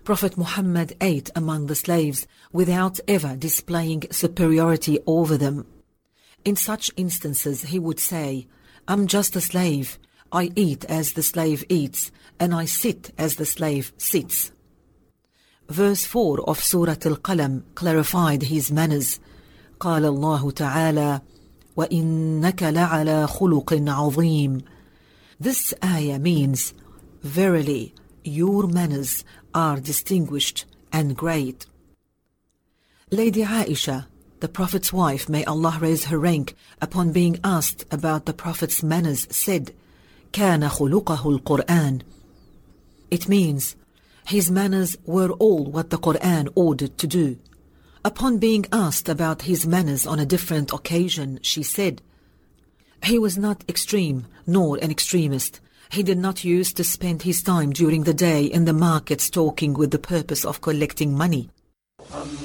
Prophet Muhammad ate among the slaves without ever displaying superiority over them. In such instances he would say, I'm just a slave. I eat as the slave eats, and I sit as the slave sits. Verse 4 of Surah Al-Qalam clarified his manners. قال الله تعالى وَإِنَّكَ لَعَلَى خُلُقٍ عَظِيمٍ. This ayah means, verily, your manners are distinguished and great. Lady Aisha, the Prophet's wife, may Allah raise her rank, upon being asked about the Prophet's manners, said, كَانَ خُلُقَهُ الْقُرْآنِ. It means, his manners were all what the Qur'an ordered to do. Upon being asked about his manners on a different occasion, she said, he was not extreme nor an extremist. He did not use to spend his time during the day in the markets talking with the purpose of collecting money.